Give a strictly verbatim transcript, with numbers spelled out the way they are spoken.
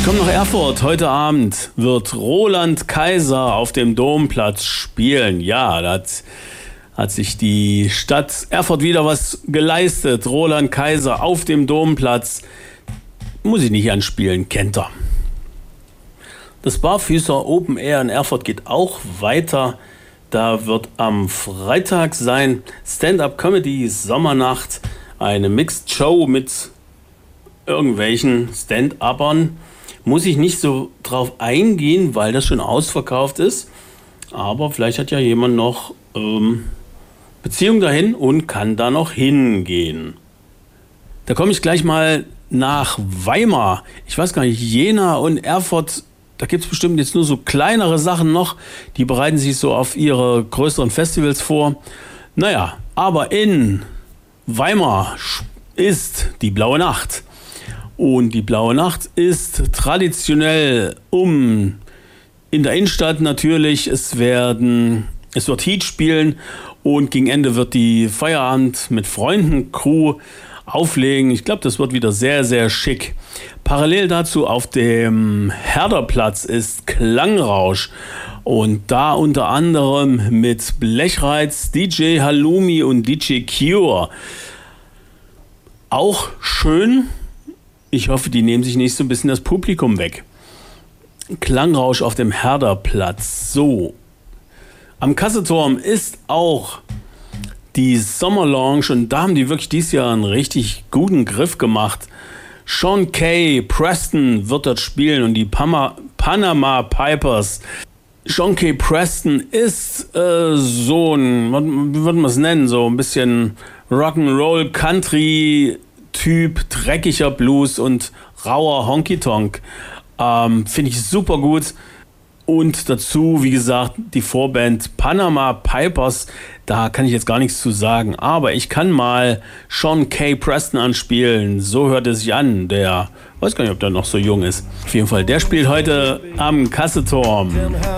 Kommt noch Erfurt. Heute Abend wird Roland Kaiser auf dem Domplatz spielen. Ja, da hat, hat sich die Stadt Erfurt wieder was geleistet. Roland Kaiser auf dem Domplatz. Muss ich nicht anspielen, kennt er. Das Barfüßer Open Air in Erfurt geht auch weiter. Da wird am Freitag sein Stand-Up-Comedy Sommernacht. Eine Mixed Show mit irgendwelchen Stand-Uppern. Muss ich nicht so drauf eingehen, weil das schon ausverkauft ist. Aber vielleicht hat ja jemand noch ähm, Beziehung dahin und kann da noch hingehen. Da komme ich gleich mal nach Weimar. Ich weiß gar nicht, Jena und Erfurt, da gibt es bestimmt jetzt nur so kleinere Sachen noch. Die bereiten sich so auf ihre größeren Festivals vor. Naja, aber in Weimar ist die Blaue Nacht. Und die Blaue Nacht ist traditionell um in der Innenstadt natürlich. Es werden, es wird Heat spielen und gegen Ende wird die Feierabend mit Freunden Crew auflegen. Ich glaube, das wird wieder sehr, sehr schick. Parallel dazu auf dem Herderplatz ist Klangrausch. Und da unter anderem mit Blechreiz, D J Halloumi und D J Cure. Auch schön. Ich hoffe, die nehmen sich nicht so ein bisschen das Publikum weg. Klangrausch auf dem Herderplatz. So. Am Kasseturm ist auch die Sommerlounge und da haben die wirklich dieses Jahr einen richtig guten Griff gemacht. Sean Kay Preston wird dort spielen und die Pama, Panama Pipers. Sean Kay Preston ist äh, so ein, wie würde man es nennen, so ein bisschen Rock'n'Roll Country Typ, dreckiger Blues und rauer Honky-Tonk. Ähm, Finde ich super gut. Und dazu, wie gesagt, die Vorband Panama Pipers. Da kann ich jetzt gar nichts zu sagen. Aber ich kann mal Sean Kay Preston anspielen. So hört er sich an. Der, weiß gar nicht, ob der noch so jung ist. Auf jeden Fall, der spielt heute am Kasseturm.